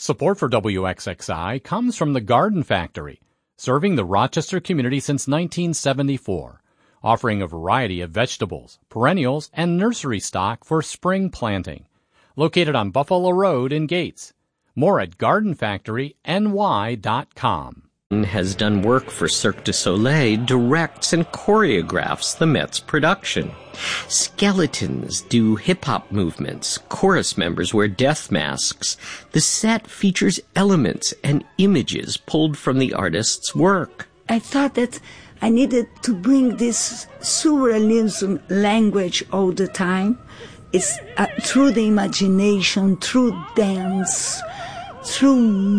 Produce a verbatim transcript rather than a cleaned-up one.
Support for W X X I comes from the Garden Factory, serving the Rochester community since nineteen seventy-four, offering a variety of vegetables, perennials, and nursery stock for spring planting. Located on Buffalo Road in Gates. More at garden factory N Y dot com. Has done work for Cirque du Soleil, directs and choreographs the Met's production. Skeletons do hip-hop movements. Chorus members wear death masks. The set features elements and images pulled from the artist's work. I thought that I needed to bring this surrealism language all the time. It's uh, through the imagination, through dance, through